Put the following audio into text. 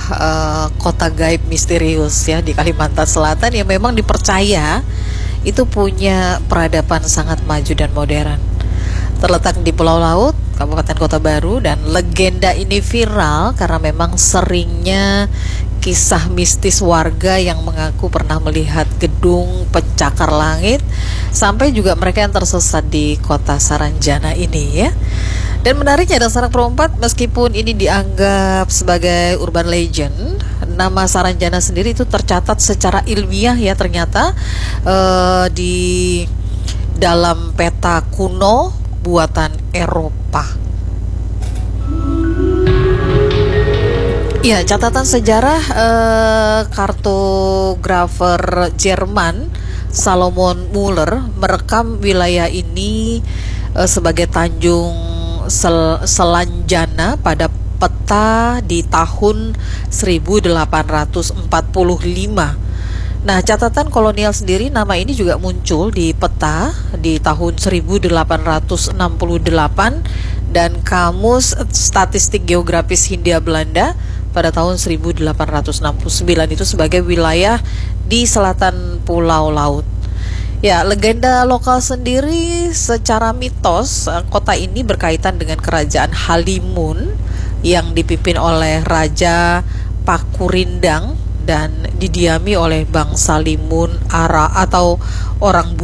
kota gaib misterius ya di Kalimantan Selatan yang memang dipercaya itu punya peradaban sangat maju dan modern. Terletak di Pulau Laut, Kabupaten Kota Baru, dan legenda ini viral karena memang seringnya kisah mistis warga yang mengaku pernah melihat gedung pencakar langit, sampai juga mereka yang tersesat di kota Saranjana ini ya. Dan menariknya ada Sarak Perompak, meskipun ini dianggap sebagai urban legend, nama Saranjana sendiri itu tercatat secara ilmiah ya ternyata di dalam peta kuno buatan Eropa. Ya, catatan sejarah kartografer Jerman Salomon Muller merekam wilayah ini sebagai Tanjung Selanjana pada peta di tahun 1845. Nah, catatan kolonial sendiri, nama ini juga muncul di peta di tahun 1868 dan Kamus Statistik Geografis Hindia Belanda pada tahun 1869 itu sebagai wilayah di selatan Pulau Laut. Ya, legenda lokal sendiri secara mitos, kota ini berkaitan dengan kerajaan Halimun yang dipimpin oleh Raja Pakurindang dan didiami oleh bangsa Limun Ara atau orang